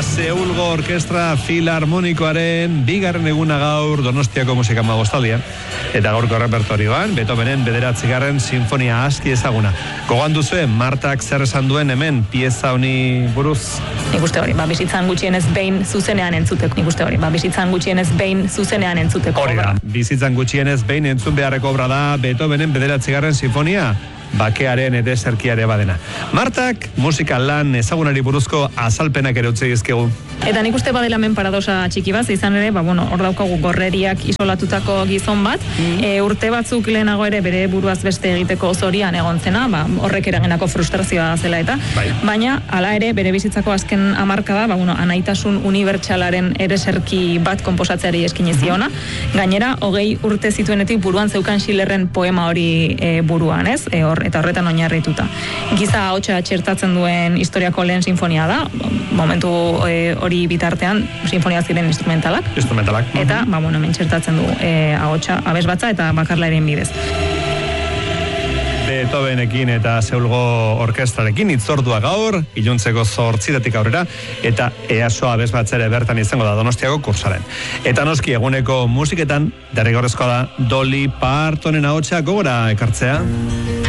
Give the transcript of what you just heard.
Seulgo Orkestra Filarmonikoaren bigarren eguna gaur Donostiako musika magostaldian. Eta gaurko repertorioan, Beethovenen 9. sinfonia aski ezaguna. Gogoan duzue, Martak zer esan duen hemen pieza honi buruz? Nik uste hori, bizitzan gutxienez behin zuzenean entzuteko. Nik uste hori, bizitzan gutxienez behin zuzenean entzuteko. Hori da, bizitzan gutxienez behin entzun beharreko obra da Beethovenen 9. sinfonia. Bakearen eta eserkiare badena. Martak musika lan ezagunari buruzko azalpenak ere utzi dizkigu. Eta nik uste badela hemen paradosa txiki bat, izan ere, hor daukagu gorreriak isolatutako gizon bat, urte batzuk lehenago ere bere buruaz beste egiteko zorian egon zena, horrek eraginako frustrazioa zela eta, baina hala ere bere bizitzako azken hamarkada, anaitasun unibertsalaren ereserki bat konposatzeari eskini ziona, gainera 20 urte zituenetik buruan zeukan Schillerren poema hori buruan, ez? Eta horretan oinarrituta. Giza ahotsa txertatzen duen historiako lehen sinfonia da, momentu hori bitartean sinfonia ziren instrumentalak. Eta, hemen txertatzen du ahotsa, abesbatza eta bakarlaren bidez. Beethovenekin eta Seulgo Orkestrarekin hitzordua gaur, iluntzeko 8 aurrera, eta EASO abesbatzere bertan izango da Donostiako kursaren. Eta noski eguneko musiketan, derrigorrezkoa da Dolly Partonen ahotsa gogora ekartzea.